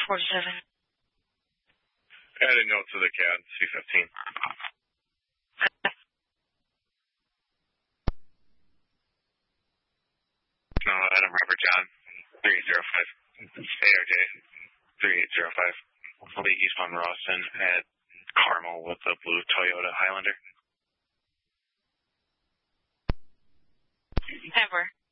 47. Add a note to the CAD, C15. No, Adam Robert John, 3805. ARJ, 3805. Fully eastbound Rawson at Carmel with the blue Toyota Highlander. Never.